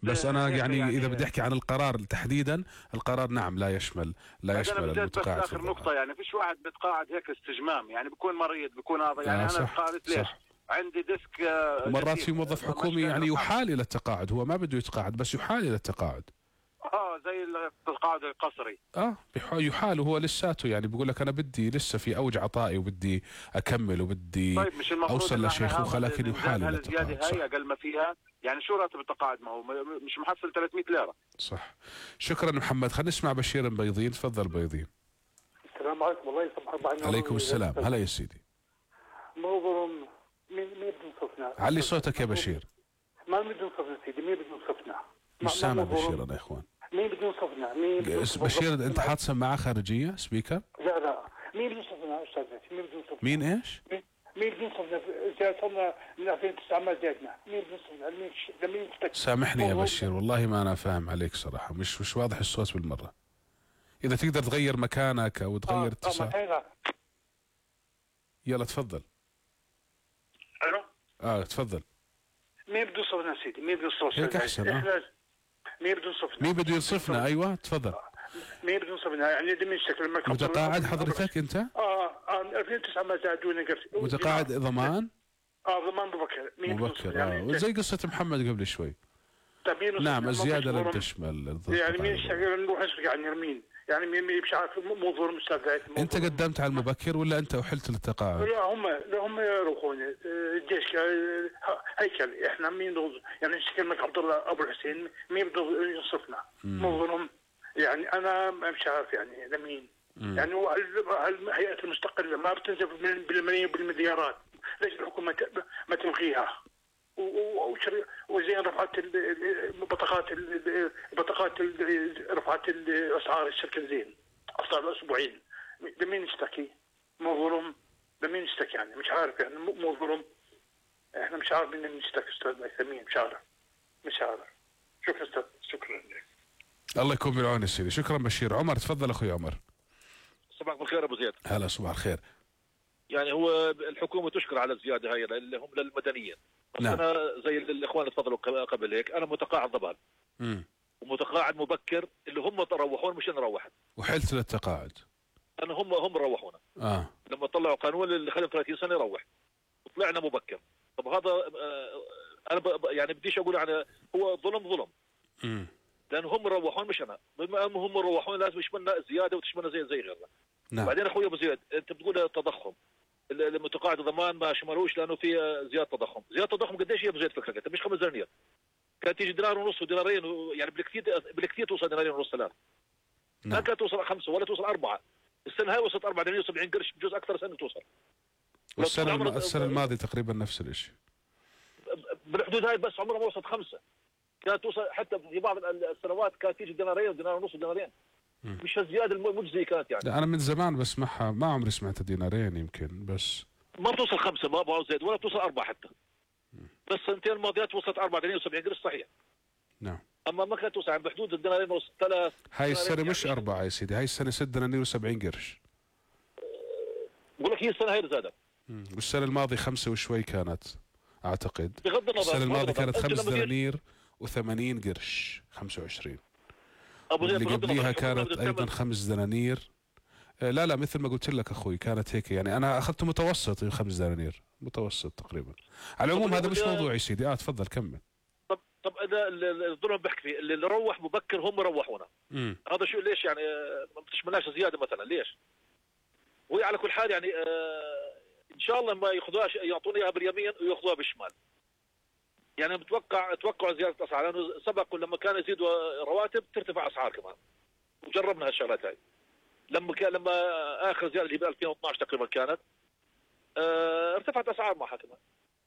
بس انا يعني اذا بدي احكي عن القرار تحديدا، القرار نعم لا يشمل المتقاعد. بس اخر نقطه، يعني فيش واحد بيتقاعد هيك استجمام، يعني بيكون مريض بيكون هذا، يعني انا قاعدت ليش صح. عندي ديسك ومرات في موظف حكومي يعني يحال الى التقاعد، هو ما بده يتقاعد بس يحال الى التقاعد. زي التقاعد القسري. يحال وهو لساته يعني بيقول لك انا بدي لسه في اوج عطائي وبدي اكمل وبدي طيب مش المفروض اوصل لشيخوخه، لكن يحال الى التقاعد. هاي اقل ما فيها، يعني شو راتب التقاعد؟ ما هو مش محصل 300 ليره. صح. شكرا محمد. خلينا نسمع بشير بيضين. تفضل بيضين. السلام عليكم. الله يسمح الله. عليكم السلام. هلا يا سيدي. موضوع مين بده ينصفنا؟ علي صوتك يا بشير. ما بده ينصفنا سيدي، مين بده ينصفنا؟ مش سامع بشير انا يا اخوان. مين بده ينصفنا؟ بشير انت حاط سماعه خارجيه سبيكر؟ لا مين بده ينصفنا استاذ؟ مين بده ينصفنا؟ مين ايش؟ مين بده ينصفنا؟ صرنا من 2009 ما زادنا، مين بده ينصفنا؟ مين سامحني يا بشير والله ما انا فاهم عليك صراحه، مش واضح الصوت بالمره. اذا تقدر تغير مكانك او تغير اتصال. يلا تفضل. الو. تفضل. مين بده ينصفنا سيدي؟ مين بده ينصفنا؟ هيك احسن. مين بده ينصفنا؟ مين بده ينصفنا؟ ايوه تفضل. مين بده ينصفنا؟ يعني مين شكل متقاعد حضرتك انت؟ 2009 ما زادونا قبل. متقاعد ضمان؟ ضمان مبكر. مبكر يعني زي قصة محمد قبل شوي. نعم الزيادة لم تشمل. يعني مين شغال نروح نشرق عن يرمين، يعني مين مش عارف موضوع المستهدفات. انت قدمت على المبكر ولا انت احلت للتقاعد؟ لا هم يروحون الجيش هيكل. احنا مين يعني شكل عبد الله ابو الحسين مين بده ينصفنا؟ موضوعهم يعني انا مش عارف يعني لمين. يعني هيئة المستقلة ما بتنزف بالملايين بالمليارات، ليش الحكومة ما تلغيها؟ وزين رفعت بطاقات رفعت الاسعار الشركة زين صار اسبوعين. لمين نشتكي؟ موظرهم. لمين نشتكي؟ يعني مش عارف يعني موظرهم. احنا مش عارف مين نشتكي استاذ ميثمين. مش عارف. شكرا استاذ. شكرا لك. الله يكون بالعون يا سيدي. شكرا بشير. عمر تفضل اخوي عمر. صباح الخير ابو زيد. هلا صباح الخير. يعني هو الحكومه تشكر على الزياده هاي اللي هم للمدنيين. بس نعم. انا زي الاخوان تفضلوا قبل هيك، انا متقاعد ضبال ومتقاعد مبكر اللي هم روحون مش انا روحت. وحلت للتقاعد. انا هم روحونا. لما طلعوا قانون اللي خدم 30 سنه يروح وطلعنا مبكر. طب هذا انا يعني بديش اقول يعني هو ظلم. لان هم روحون مش انا، بما انهم هم روحون لازم يشملنا زياده وتشملنا زي غيرنا. نعم. بعدين اخوي ابو زيد انت بتقول التضخم، المتقاعد ضمان ما شملوش لانه في زياده تضخم. زياده تضخم قديش هي ابو زيد فكرك انت؟ مش 5 دنانير، كانت تيجي دينار ونص ودينارين، يعني بالكثير توصل دينارين ونص 3. ما كانت توصل 5 ولا توصل 4. السنه هاي وصلت 4 دنانير و70 قرش، بجوز اكثر سنه توصل. والسنه الماضيه تقريبا نفس الشيء بالحدود هاي، بس عمرها ما وصلت 5. كانت توصل حتى في بعض السنوات كانت تيجي دينارين ودينار ونص ودينارين. مش الزياده المجزيه كانت يعني. لا انا من زمان بسمعها، ما عمري سمعت دينارين يمكن، بس ما بتوصل 5 ما ابو زيد، ولا بتوصل 4 حتى. بس السنتين الماضيات وصلت 4 دنانير و70 قرش صحيح. نعم. اما ما كانت توصل بحدود الدينارين ونص 3. هاي السنه مش 4 يا سيدي، هاي السنه 6 دنانير و70 قرش. بقول لك هي السنه هاي اللي زادت. والسنه الماضيه 5 وشوي كانت اعتقد. بغض النظر السنه الماضيه كانت 5 دنانير و80 قرش 25. اللي قبليها كانت ايضا 5 دنانير. لا مثل ما قلت لك اخوي كانت هيك، يعني انا اخذت متوسط 5 دنانير متوسط تقريبا. على العموم هذا مش موضوعي سيدي. تفضل كمل. طب اذا الظلم بحكي فيه اللي روح مبكر هم روحونا. هذا شو ليش يعني ما بتشملناش زياده مثلا ليش؟ وهي على كل حال يعني ان شاء الله ما ياخذوهاش يعطوني اياها باليمين وياخذوها بالشمال. يعني اتوقع زياده اسعار، لانه سبق لما كان يزيدوا رواتب ترتفع اسعار كمان. وجربنا هالشغلات هاي. لما اخر زياده اللي ب 2012 تقريبا كانت ارتفعت اسعار معها كمان.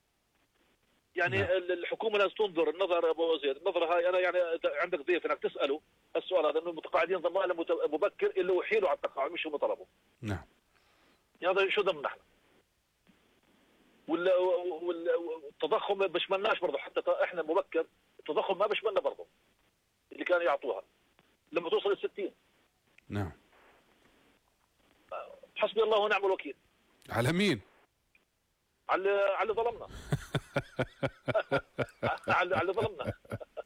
يعني الحكومه لازم تنظر النظر ابو زيد، النظره هاي انا يعني عندك ضيف انك تساله السؤال هذا، انه المتقاعدين ضمان مبكر اللي هو حيلوا على التقاعد مش هم طلبوا. نعم. هذا شو ذنبنا احنا؟ والتضخم بشملناش برضه، حتى احنا مبكر التضخم ما بشملنا برضه اللي كانوا يعطوها لما توصل ل 60. نعم. حسبي الله ونعم الوكيل. على مين؟ على ظلمنا. على ظلمنا.